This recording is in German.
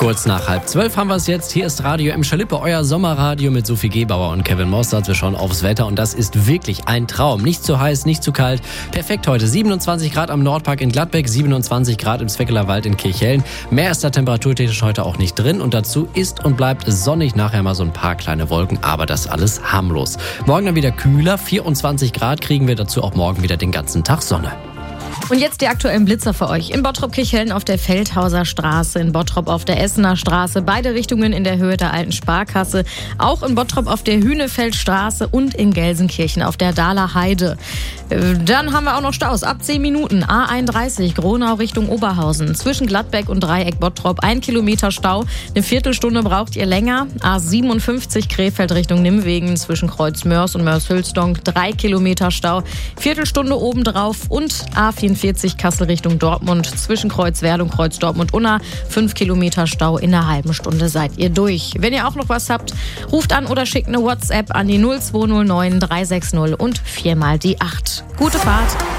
Kurz nach 11:30 haben wir es jetzt. Hier ist Radio M Schalippe, euer Sommerradio mit Sophie Gebauer und Kevin Mostert. Wir schauen aufs Wetter und das ist wirklich ein Traum. Nicht zu heiß, nicht zu kalt. Perfekt heute. 27 Grad am Nordpark in Gladbeck, 27 Grad im Zweckeler Wald in Kirchhellen. Mehr ist da temperaturtechnisch heute auch nicht drin und dazu ist und bleibt sonnig. Nachher mal so ein paar kleine Wolken, aber das alles harmlos. Morgen dann wieder kühler, 24 Grad kriegen wir dazu auch morgen wieder den ganzen Tag Sonne. Und jetzt die aktuellen Blitzer für euch. In Bottrop-Kirchhellen auf der Feldhauser Straße, in Bottrop auf der Essener Straße, beide Richtungen in der Höhe der alten Sparkasse, auch in Bottrop auf der Hünefeldstraße und in Gelsenkirchen auf der Dahler Heide. Dann haben wir auch noch Staus ab 10 Minuten. A31 Gronau Richtung Oberhausen. Zwischen Gladbeck und Dreieck Bottrop 1 Kilometer Stau. Eine Viertelstunde braucht ihr länger. A57 Krefeld Richtung Nimwegen zwischen Kreuz Mörs und Mörs-Hülsdonk 3 Kilometer Stau. Viertelstunde obendrauf und A44 Kassel Richtung Dortmund zwischen Kreuzwerl und Kreuz Dortmund-Unna 5 Kilometer Stau. In einer halben Stunde seid ihr durch. Wenn ihr auch noch was habt, ruft an oder schickt eine WhatsApp an die 0209 360 und 4 mal die 8. Gute Fahrt.